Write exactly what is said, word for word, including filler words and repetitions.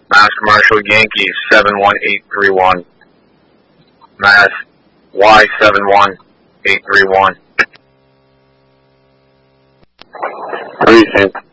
Mass Commercial Yankees seven one eight three one. Mass Y seven one eight three one. Precinct